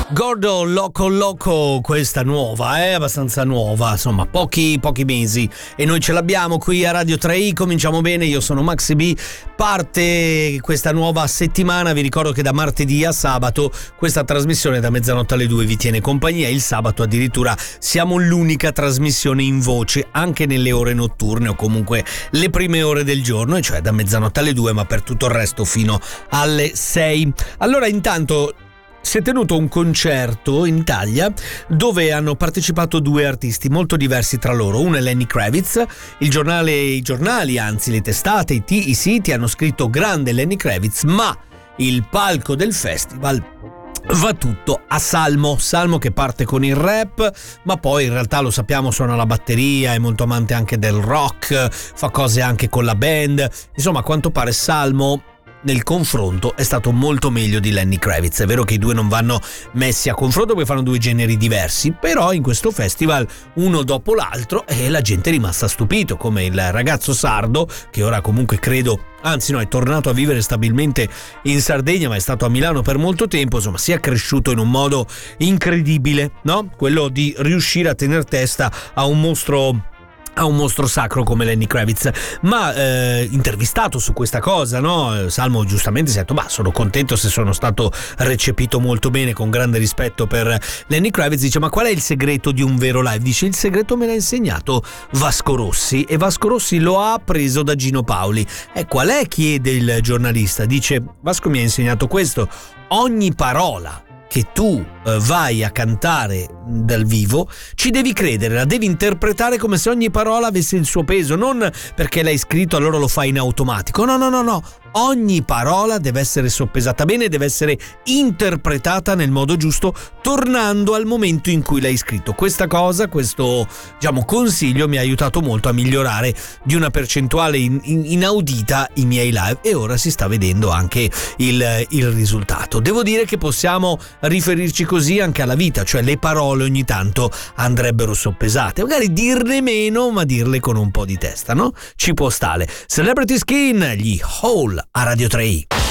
Gordo Loco Loco, questa nuova, abbastanza nuova, insomma pochi mesi e noi ce l'abbiamo qui a Radio 3i. Cominciamo bene, io sono Maxi B, parte questa nuova settimana. Vi ricordo che da martedì a sabato questa trasmissione da mezzanotte alle 2 vi tiene compagnia. Il sabato addirittura siamo l'unica trasmissione in voce anche nelle ore notturne o comunque le prime ore del giorno, e cioè da mezzanotte alle 2, ma per tutto il resto fino alle 6. Allora, intanto si è tenuto un concerto in Italia dove hanno partecipato due artisti molto diversi tra loro. Uno è Lenny Kravitz. I giornali, anzi le testate, i siti hanno scritto grande Lenny Kravitz, ma il palco del festival va tutto a Salmo che parte con il rap, ma poi in realtà lo sappiamo suona la batteria, è molto amante anche del rock, fa cose anche con la band. Insomma, a quanto pare Salmo nel confronto è stato molto meglio di Lenny Kravitz. È vero che i due non vanno messi a confronto perché fanno due generi diversi, però in questo festival uno dopo l'altro e la gente è rimasta stupito, come il ragazzo sardo che ora comunque credo, anzi no, è tornato a vivere stabilmente in Sardegna ma è stato a Milano per molto tempo. Insomma, si è cresciuto in un modo incredibile, no? Quello di riuscire a tener testa a un mostro sacro come Lenny Kravitz. Ma intervistato su questa cosa, no? Salmo giustamente si è detto: sono contento se sono stato recepito molto bene, con grande rispetto per Lenny Kravitz. Dice: ma qual è il segreto di un vero live? Dice: il segreto me l'ha insegnato Vasco Rossi, e Vasco Rossi lo ha appreso da Gino Paoli. E qual è? Chiede il giornalista. Dice: Vasco mi ha insegnato questo: ogni parola che tu vai a cantare dal vivo ci devi credere, la devi interpretare come se ogni parola avesse il suo peso, non perché l'hai scritto allora lo fai in automatico. No, ogni parola deve essere soppesata bene, deve essere interpretata nel modo giusto, tornando al momento in cui l'hai scritto. Questo consiglio mi ha aiutato molto a migliorare di una percentuale inaudita i miei live, e ora si sta vedendo anche il risultato. Devo dire che possiamo riferirci così anche alla vita, cioè le parole ogni tanto andrebbero soppesate, magari dirne meno ma dirle con un po' di testa, no? Ci può stare. Celebrity Skin, gli Hole a Radio 3i.